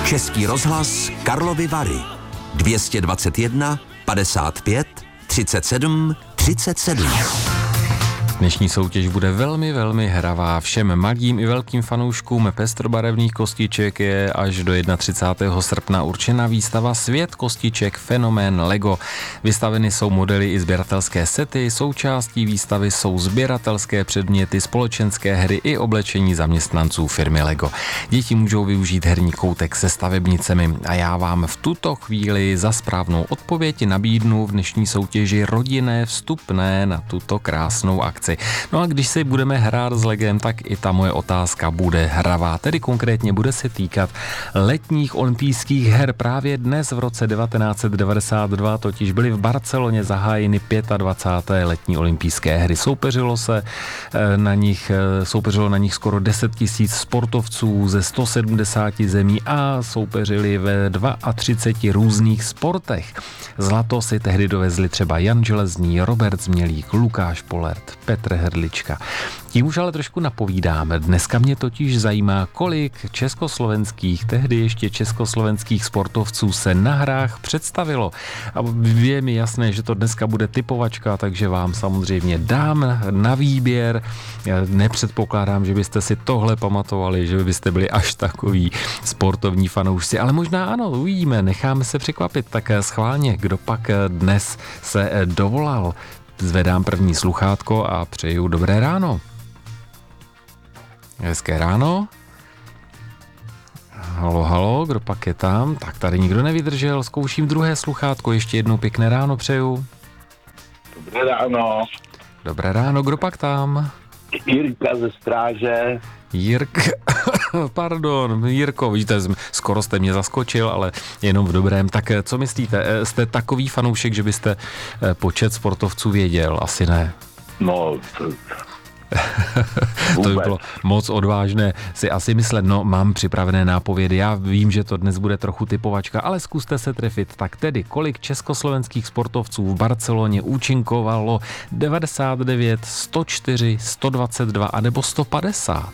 Český rozhlas Karlovy Vary 221 55 37 37. Dnešní soutěž bude velmi, velmi hravá. Všem malým i velkým fanouškům pestrobarevných kostiček je až do 31. srpna určena výstava Svět kostiček fenomén Lego. Vystaveny jsou modely i sběratelské sety, součástí výstavy jsou sběratelské předměty, společenské hry i oblečení zaměstnanců firmy Lego. Děti můžou využít herní koutek se stavebnicemi a já vám v tuto chvíli za správnou odpověď nabídnu v dnešní soutěži rodinné vstupné na tuto krásnou akci. No a když si budeme hrát s Legem, tak i ta moje otázka bude hravá. Tedy konkrétně bude se týkat letních olympijských her. Právě dnes v roce 1992 totiž byly v Barceloně zahájeny 25. letní olympijské hry. Soupeřilo na nich skoro 10 000 sportovců ze 170 zemí a soupeřili ve 32 různých sportech. Zlato si tehdy dovezli třeba Jan Železný, Robert Změlík, Lukáš Polert, Petr Hrdlička. Tím už ale trošku napovídáme. Dneska mě totiž zajímá, kolik československých, tehdy ještě československých sportovců se na hrách představilo. A je mi jasné, že to dneska bude typovačka, takže vám samozřejmě dám na výběr. Já nepředpokládám, že byste si tohle pamatovali, že byste byli až takový sportovní fanoušci, ale možná ano, uvidíme, necháme se překvapit. Tak schválně, kdo pak dnes se dovolal. Zvedám první sluchátko a přeju dobré ráno. Hezké ráno. Halo, halo, kdo pak je tam? Tak tady nikdo nevydržel, zkouším druhé sluchátko, ještě jednou pěkné ráno přeju. Dobré ráno. Dobré ráno, kdo pak tam? Jirka ze Stráže. Jirko, víte, skoro jste mě zaskočil, ale jenom v dobrém. Tak co myslíte, jste takový fanoušek, že byste počet sportovců věděl? Asi ne. No, to by bylo moc odvážné si asi myslet. No, mám připravené nápovědy. Já vím, že to dnes bude trochu typovačka, ale zkuste se trefit. Tak tedy, kolik československých sportovců v Barceloně účinkovalo? 99, 104, 122 a nebo 150?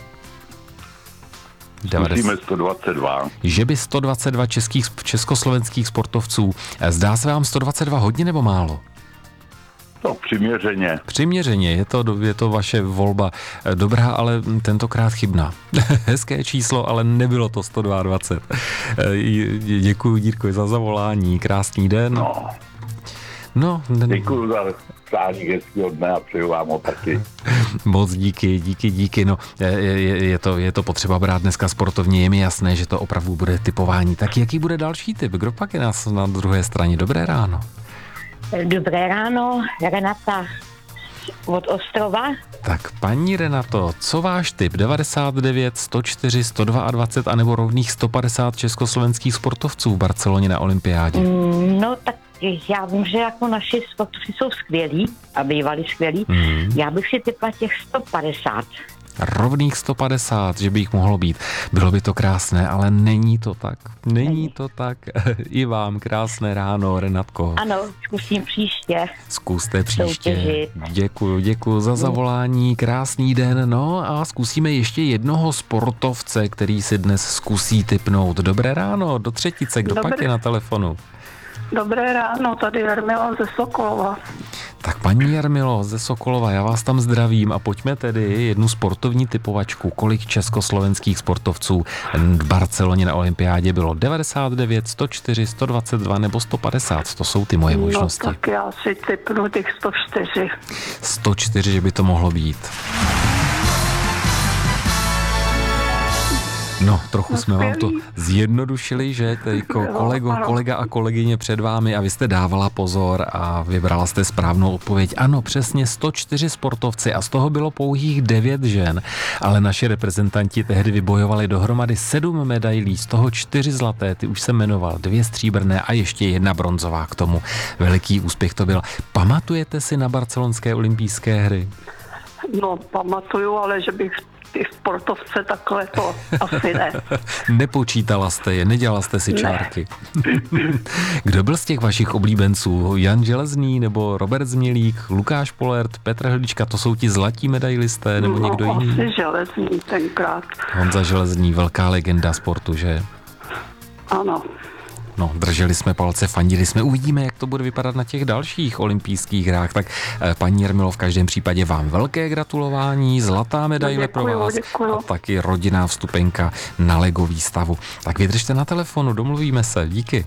Zkusíme 122. Že by 122 československých sportovců. Zdá se vám 122 hodně nebo málo? No, přiměřeně. Přiměřeně, je to vaše volba dobrá, ale tentokrát chybná. Hezké číslo, ale nebylo to 122. Děkuji, Jirko, za zavolání, krásný den. No. Děkuji za přání hezkého dne a přeju vám ho taky. Moc díky. No, je to potřeba brát dneska sportovně, je mi jasné, že to opravdu bude typování. Tak jaký bude další typ? Kdo pak je nás na druhé straně? Dobré ráno. Dobré ráno, Renata od Ostrova. Tak paní Renato, co váš tip? 99, 104, 122 anebo rovných 150 československých sportovců v Barceloně na olympiádě? No tak já vím, že jako naši sportovci jsou skvělí a bývali skvělí. Já bych si tipla těch 150. Rovných 150, že by jich mohlo být. Bylo by to krásné, ale není to tak. Není to tak. I vám krásné ráno, Renatko. Ano, zkusím příště. Zkuste příště. Děkuju za zavolání, krásný den. No a zkusíme ještě jednoho sportovce, který si dnes zkusí tipnout. Dobré ráno, do třetice, kdo pak je na telefonu? Dobré ráno, tady Jarmila ze Sokolova. Tak paní Jarmilo ze Sokolova, já vás tam zdravím a pojďme tedy jednu sportovní typovačku. Kolik československých sportovců v Barceloně na olympiádě bylo? 99, 104, 122 nebo 150? To jsou ty moje možnosti. No tak já si tipnu těch 104. 104, že by to mohlo být. No, trochu jsme vám to zjednodušili, že? Kolega a kolegyně před vámi a vy jste dávala pozor a vybrala jste správnou odpověď. Ano, přesně 104 sportovci a z toho bylo pouhých 9 žen, ale naši reprezentanti tehdy vybojovali dohromady 7 medailí, z toho 4 zlaté, ty už jsem jmenoval, 2 stříbrné a ještě 1 bronzová k tomu. Veliký úspěch to byl. Pamatujete si na barcelonské olympijské hry? No, pamatuju, ale že bych ty sportovce takhle to asi ne. Nepočítala jste je, nedělala jste si čárky. Kdo byl z těch vašich oblíbenců? Jan Železný nebo Robert Změlík, Lukáš Polert, Petr Hrdlička, to jsou ti zlatí medailisté nebo někdo jiný? Asi Železný tenkrát. Honza Železný, velká legenda sportu, že? Ano. No, drželi jsme palce, fandili jsme, uvidíme, jak to bude vypadat na těch dalších olympijských hrách. Tak paní Jarmilo, v každém případě vám velké gratulování, zlatá medaile pro vás děkuju. a taky rodinná vstupenka na Lego výstavu. Tak vydržte na telefonu, domluvíme se, díky.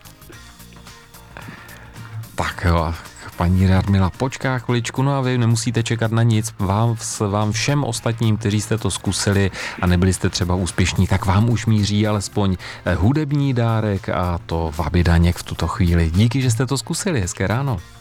Tak jo, paní Jarmila počká chviličku, no a vy nemusíte čekat na nic. Vám všem ostatním, kteří jste to zkusili a nebyli jste třeba úspěšní, tak vám už míří alespoň hudební dárek a to Vaby Daněk v tuto chvíli. Díky, že jste to zkusili, hezké ráno.